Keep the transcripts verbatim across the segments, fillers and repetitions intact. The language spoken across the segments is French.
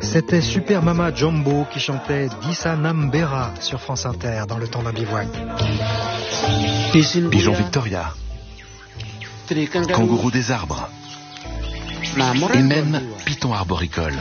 C'était Super Mama Jumbo qui chantait Dissa Nambera sur France Inter dans le temps d'un bivouac. Pigeon Victoria, kangourou des arbres et même python arboricole.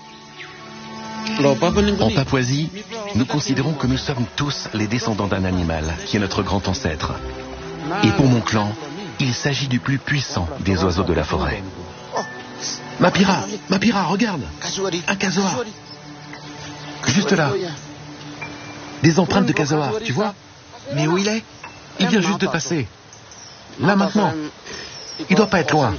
En Papouasie, nous considérons que nous sommes tous les descendants d'un animal qui est notre grand ancêtre. Et pour mon clan, il s'agit du plus puissant des oiseaux de la forêt. Mapira, Mapira, regarde, un casoar. Juste là. Des empreintes de casoar, tu vois? Mais où il est? Il vient juste de passer. Là maintenant. Il doit pas être loin.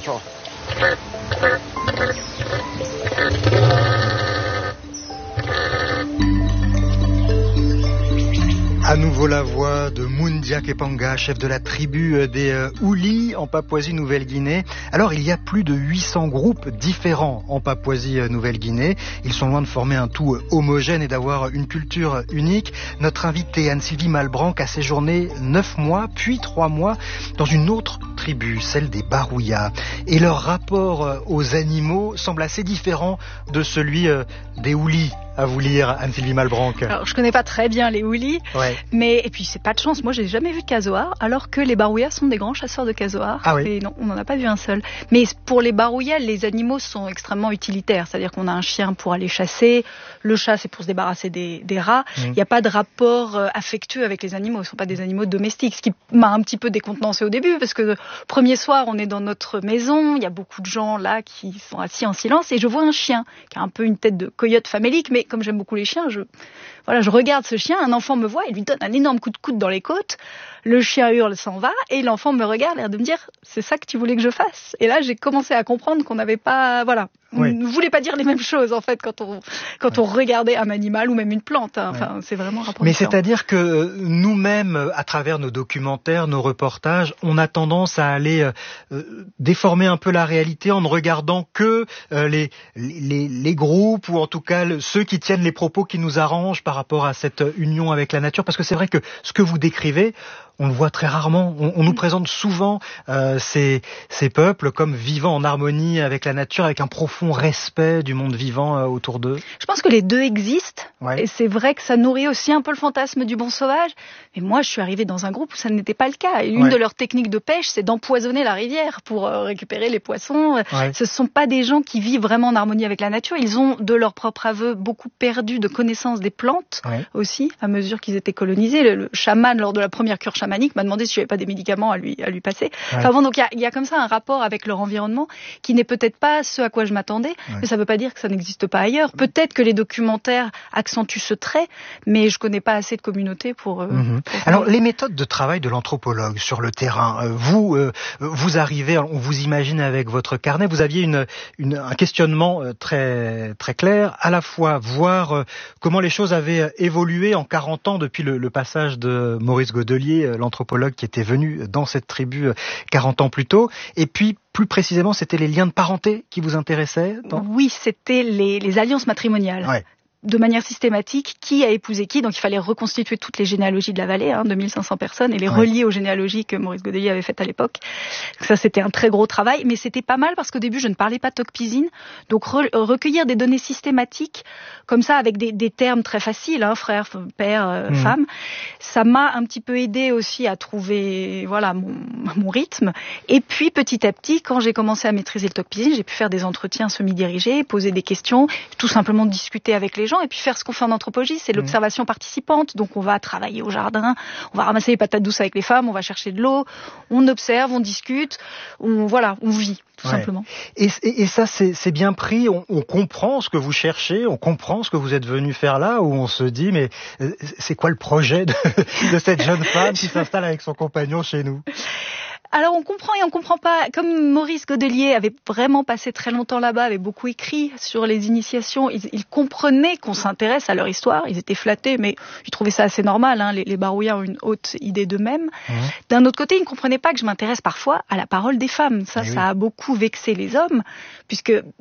À nouveau la voix de Mundia Kepanga, chef de la tribu des euh, Ouli en Papouasie-Nouvelle-Guinée. Alors il y a plus de huit cents groupes différents en Papouasie-Nouvelle-Guinée. Ils sont loin de former un tout homogène et d'avoir une culture unique. Notre invitée Anne-Sylvie Malbranck a séjourné neuf mois, puis trois mois dans une autre tribu, celle des Barouillas. Et leur rapport aux animaux semble assez différent de celui euh, des Ouli. À vous lire, Anne-Sylvie Malbranck. Alors, je connais pas très bien les Ouli, ouais. mais et puis c'est pas de chance. Moi, j'ai jamais vu de casoar, alors que les Barouillas sont des grands chasseurs de casoar. Ah oui. Et non, on n'en a pas vu un seul. Mais pour les Barouillas, les animaux sont extrêmement utilitaires. C'est-à-dire qu'on a un chien pour aller chasser, le chat c'est pour se débarrasser des, des rats. Il mmh. n'y a pas de rapport euh, affectueux avec les animaux. Ce sont pas des animaux domestiques, ce qui m'a un petit peu décontenancé au début, parce que le premier soir, on est dans notre maison, il y a beaucoup de gens là qui sont assis en silence, et je vois un chien qui a un peu une tête de coyote famélique, mais comme j'aime beaucoup les chiens, je, voilà, je regarde ce chien, un enfant me voit, il lui donne un énorme coup de coude dans les côtes, le chien hurle, s'en va, et l'enfant me regarde, l'air de me dire, c'est ça que tu voulais que je fasse? Et là, j'ai commencé à comprendre qu'on n'avait pas, voilà, oui. on ne voulait pas dire les mêmes choses, en fait, quand on, quand oui. on regardait un animal ou même une plante, hein. Enfin, oui. c'est vraiment un rapport Mais différent. C'est-à-dire que nous-mêmes, à travers nos documentaires, nos reportages, on a tendance à aller euh, déformer un peu la réalité en ne regardant que euh, les, les, les groupes, ou en tout cas le, ceux qui tiennent les propos qui nous arrangent par rapport à cette union avec la nature, parce que c'est vrai que ce que vous décrivez, on le voit très rarement. On, on nous présente souvent euh, ces, ces peuples comme vivant en harmonie avec la nature, avec un profond respect du monde vivant euh, autour d'eux. Je pense que les deux existent. Ouais. Et c'est vrai que ça nourrit aussi un peu le fantasme du bon sauvage. Mais moi, je suis arrivée dans un groupe où ça n'était pas le cas. Et une ouais. de leurs techniques de pêche, c'est d'empoisonner la rivière pour euh, récupérer les poissons. Ouais. Ce ne sont pas des gens qui vivent vraiment en harmonie avec la nature. Ils ont, de leur propre aveu, beaucoup perdu de connaissance des plantes ouais. aussi, à mesure qu'ils étaient colonisés. Le, le chaman, lors de la première cure chamanique, m'a demandé si je n'avais pas des médicaments à lui, à lui passer. Ouais. Enfin bon, donc il y a, y a comme ça un rapport avec leur environnement qui n'est peut-être pas ce à quoi je m'attendais, ouais. mais ça ne veut pas dire que ça n'existe pas ailleurs. Peut-être que les documentaires accentuent ce trait, mais je ne connais pas assez de communautés pour... Euh, mmh. pour Alors, les méthodes de travail de l'anthropologue sur le terrain, euh, vous, euh, vous arrivez, on vous imagine avec votre carnet, vous aviez une, une, un questionnement euh, très, très clair, à la fois voir euh, comment les choses avaient évolué en quarante ans depuis le, le passage de Maurice Godelier, euh, l'anthropologue qui était venu dans cette tribu euh, quarante ans plus tôt, et puis plus précisément, c'était les liens de parenté qui vous intéressaient dans... Oui, c'était les, les alliances matrimoniales. Ouais. De manière systématique, qui a épousé qui. Donc il fallait reconstituer toutes les généalogies de la vallée, hein, deux mille cinq cents personnes, et les ouais. relier aux généalogies que Maurice Godelier avait faites à l'époque. Donc ça, c'était un très gros travail, mais c'était pas mal parce qu'au début, je ne parlais pas Tocpisine. Donc re- recueillir des données systématiques, comme ça, avec des, des termes très faciles, hein, frère, père, euh, mmh. femme, ça m'a un petit peu aidé aussi à trouver voilà mon, mon rythme. Et puis petit à petit, quand j'ai commencé à maîtriser le Tocpisine, j'ai pu faire des entretiens semi-dirigés, poser des questions, tout simplement discuter avec les gens, et puis faire ce qu'on fait en anthropologie, c'est l'observation mmh. participante. Donc on va travailler au jardin, on va ramasser les patates douces avec les femmes, on va chercher de l'eau, on observe, on discute, on voilà, on vit tout ouais. simplement. Et, et, et ça c'est, c'est bien pris, on, on comprend ce que vous cherchez, on comprend ce que vous êtes venu faire là, où on se dit mais c'est quoi le projet de, de cette jeune femme qui s'installe avec son compagnon chez nous? Alors on comprend et on comprend pas. Comme Maurice Godelier avait vraiment passé très longtemps là-bas, avait beaucoup écrit sur les initiations, ils, ils comprenaient qu'on s'intéresse à leur histoire. Ils étaient flattés, mais ils trouvaient ça assez normal. Hein. Les, les Barouillas ont une haute idée d'eux-mêmes. Mmh. D'un autre côté, ils ne comprenaient pas que je m'intéresse parfois à la parole des femmes. Ça, et ça oui. a beaucoup vexé les hommes, puisque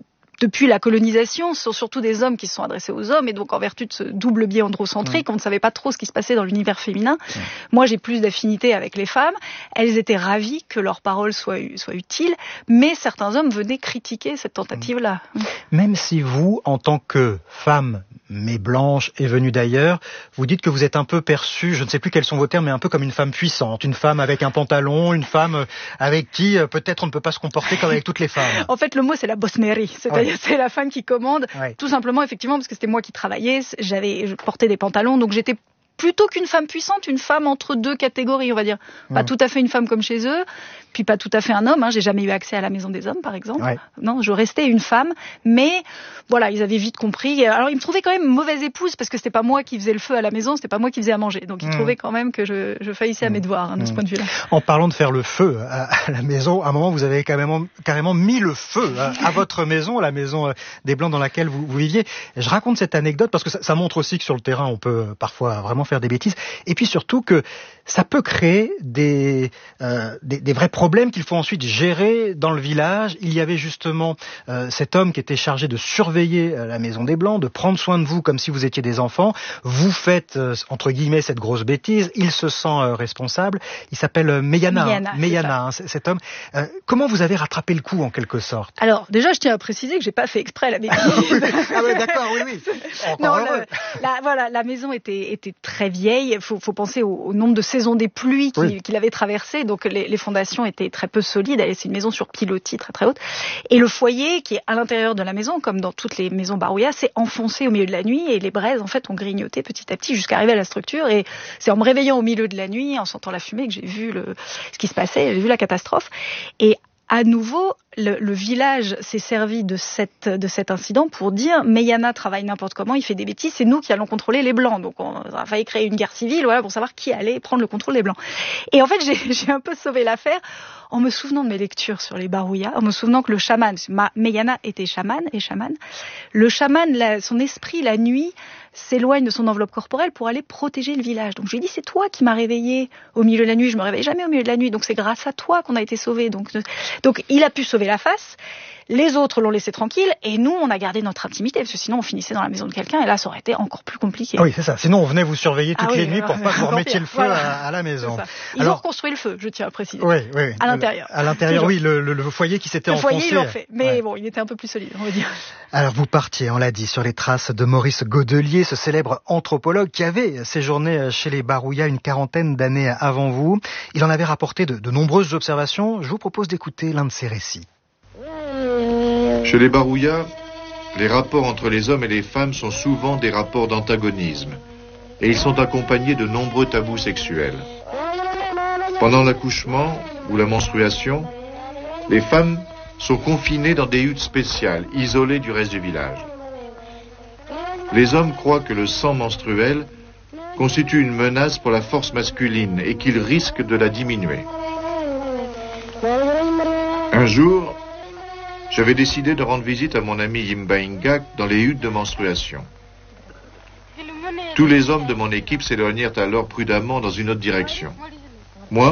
depuis la colonisation, ce sont surtout des hommes qui se sont adressés aux hommes, et donc en vertu de ce double biais androcentrique, mmh. on ne savait pas trop ce qui se passait dans l'univers féminin. Mmh. Moi, j'ai plus d'affinité avec les femmes. Elles étaient ravies que leurs paroles soient, soient utiles, mais certains hommes venaient critiquer cette tentative-là. Mmh. Même si vous, en tant que femme, mais blanche et venue d'ailleurs, vous dites que vous êtes un peu perçue, je ne sais plus quels sont vos termes, mais un peu comme une femme puissante, une femme avec un pantalon, une femme avec qui peut-être on ne peut pas se comporter comme avec toutes les femmes. En fait, le mot c'est la bosserie, c'est-à-dire ouais. c'est la femme qui commande, ouais. tout simplement effectivement parce que c'était moi qui travaillais, j'avais, je portais des pantalons, donc j'étais plutôt qu'une femme puissante, une femme entre deux catégories, on va dire. Pas mmh. tout à fait une femme comme chez eux, puis pas tout à fait un homme. Hein. J'ai jamais eu accès à la maison des hommes, par exemple. Ouais. Non, je restais une femme. Mais voilà, ils avaient vite compris. Alors, ils me trouvaient quand même mauvaise épouse parce que c'était pas moi qui faisais le feu à la maison, c'était pas moi qui faisais à manger. Donc, ils mmh. trouvaient quand même que je, je faillissais à mes devoirs, hein, de mmh. ce point de vue-là. En parlant de faire le feu à, à la maison, à un moment, vous avez carrément, carrément mis le feu à, à votre maison, la maison des Blancs dans laquelle vous, vous viviez. Je raconte cette anecdote parce que ça, ça montre aussi que sur le terrain, on peut parfois vraiment faire des bêtises. Et puis surtout que ça peut créer des, euh, des, des vrais problèmes qu'il faut ensuite gérer dans le village. Il y avait justement euh, cet homme qui était chargé de surveiller euh, la maison des Blancs, de prendre soin de vous comme si vous étiez des enfants. Vous faites, euh, entre guillemets, cette grosse bêtise. Il se sent euh, responsable. Il s'appelle euh, Meyana. Meyana, hein, Meyana hein, cet homme. Euh, comment vous avez rattrapé le coup, en quelque sorte? Alors, déjà, je tiens à préciser que j'ai pas fait exprès la bêtise. Ah oui, d'accord, oui, oui. Non, le, la, voilà, la maison était, était très vieille. Il faut, faut penser au, au nombre de saisons des pluies qu'il, oui. qu'il avait traversées. Donc, les, les fondations étaient très peu solides. C'est une maison sur pilotis très très haute. Et le foyer, qui est à l'intérieur de la maison, comme dans toutes les maisons Barouya, s'est enfoncé au milieu de la nuit et les braises, en fait, ont grignoté petit à petit jusqu'à arriver à la structure. Et c'est en me réveillant au milieu de la nuit, en sentant la fumée, que j'ai vu le, ce qui se passait, j'ai vu la catastrophe. Et à nouveau, le, le village s'est servi de, cette, de cet incident pour dire « Meyana travaille n'importe comment, il fait des bêtises, c'est nous qui allons contrôler les Blancs ». Donc on a failli créer une guerre civile voilà, pour savoir qui allait prendre le contrôle des Blancs. Et en fait, j'ai, j'ai un peu sauvé l'affaire en me souvenant de mes lectures sur les Barouya, en me souvenant que le chaman, Meyana était chaman et chaman, le chaman, la, son esprit la nuit s'éloigne de son enveloppe corporelle pour aller protéger le village. Donc je lui ai dit, c'est toi qui m'as réveillé au milieu de la nuit, je me réveille jamais au milieu de la nuit, donc c'est grâce à toi qu'on a été sauvés. Donc, donc il a pu sauver la face, les autres l'ont laissé tranquille, et nous on a gardé notre intimité, parce que sinon on finissait dans la maison de quelqu'un, et là ça aurait été encore plus compliqué. Ah oui, c'est ça, sinon on venait vous surveiller toutes ah oui, les nuits pour pas que vous remettiez le feu voilà. à, à la maison. Ils Alors, ont reconstruit le feu, je tiens à préciser. Oui, oui. À l'intérieur. À l'intérieur, oui, le, le, le foyer qui s'était le enfoncé. Le foyer, ils l'ont fait, mais ouais. bon, il était un peu plus solide, on va dire. Alors vous partiez, on l'a dit, sur les traces de Maurice Godelier, ce célèbre anthropologue qui avait séjourné chez les Barouya une quarantaine d'années avant vous. Il en avait rapporté de, de nombreuses observations. Je vous propose d'écouter l'un de ses récits. Chez les Barouya, les rapports entre les hommes et les femmes sont souvent des rapports d'antagonisme, et ils sont accompagnés de nombreux tabous sexuels. Pendant l'accouchement ou la menstruation, les femmes sont confinées dans des huttes spéciales, isolées du reste du village. Les hommes croient que le sang menstruel constitue une menace pour la force masculine et qu'ils risquent de la diminuer. Un jour, j'avais décidé de rendre visite à mon ami Yimba Ingak dans les huttes de menstruation. Tous les hommes de mon équipe s'éloignèrent alors prudemment dans une autre direction.